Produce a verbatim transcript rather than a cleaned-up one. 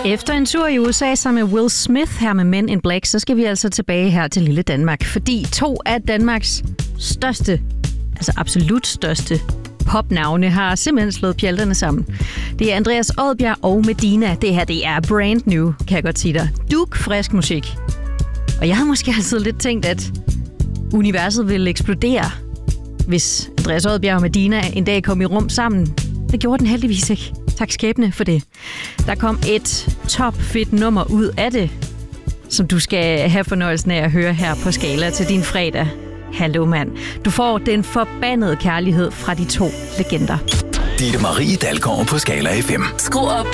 Efter en tur i U S A sammen med Will Smith her med Men in Black, så skal vi altså tilbage her til lille Danmark. Fordi to af Danmarks største, altså absolut største popnavne har simpelthen slået pjalterne sammen. Det er Andreas Odbjerg og Medina. Det her, det er brand new, kan jeg godt sige dig. Dugfrisk musik. Og jeg havde måske altid lidt tænkt, at universet ville eksplodere, hvis Andreas Odbjerg og Medina en dag kom i rum sammen. Det gjorde den heldigvis ikke. Tak skæbne for det. Der kom et topfedt nummer ud af det, som du skal have fornøjelsen af at høre her på Skala til din fredag. Hallo mand. Du får den forbandede kærlighed fra de to legender. Ditte Marie Dalgaard på Skala F M. Skru op